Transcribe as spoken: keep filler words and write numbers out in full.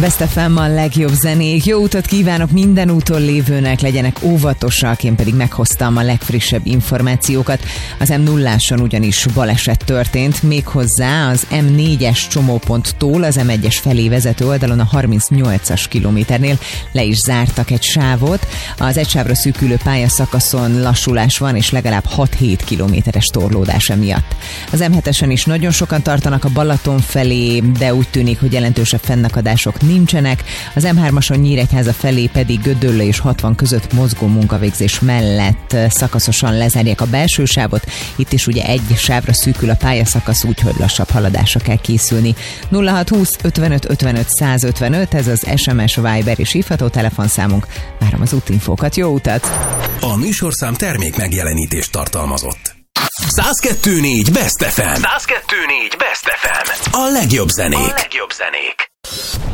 Best ef em a legjobb zenék. Jó utat kívánok minden úton lévőnek, legyenek óvatosak, én pedig meghoztam a legfrissebb információkat. Az em nulláson ugyanis baleset történt, méghozzá az em négyes csomóponttól az em egyes felé vezető oldalon a harmincnyolcas kilométernél le is zártak egy sávot. Az egy sávra szűkülő pályaszakaszon lassulás van, és legalább hat-hét kilométeres torlódás emiatt. Az em hetesen is nagyon sokan tartanak a Balaton felé, de úgy tűnik, hogy jelentősebb fennakadások nincsenek. Az em hármason Nyíregyháza felé pedig Gödöllő és hatvan között mozgó munkavégzés mellett szakaszosan lezárják a belső sávot. Itt is ugye egy sávra szűkül a pályaszakasz, úgyhogy lassabb haladásra kell készülni. nulla hat húsz ötvenöt ötvenöt száz ötvenöt, ez az es em es, Viber és hívható telefonszámunk. Várom az útinfókat, jó utat! A műsorszám termék megjelenítést tartalmazott. száz kettő négy Best ef em. száz kettő négy Best ef em. A legjobb zenék. A legjobb zenék.